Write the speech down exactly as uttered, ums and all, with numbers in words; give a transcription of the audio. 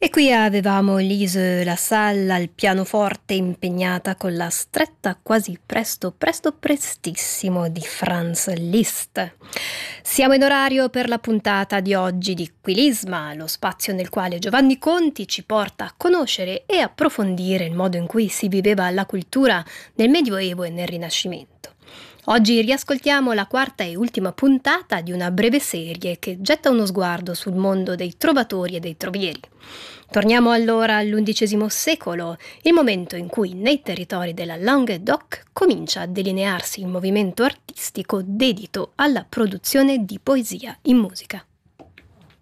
E qui avevamo Lise Lassalle al pianoforte impegnata con la stretta quasi presto, presto prestissimo di Franz Liszt. Siamo in orario per la puntata di oggi di Quilisma, lo spazio nel quale Giovanni Conti ci porta a conoscere e approfondire il modo in cui si viveva la cultura nel Medioevo e nel Rinascimento. Oggi riascoltiamo la quarta e ultima puntata di una breve serie che getta uno sguardo sul mondo dei trovatori e dei trovieri. Torniamo allora all'undicesimo secolo, il momento in cui nei territori della Languedoc comincia a delinearsi il movimento artistico dedito alla produzione di poesia in musica.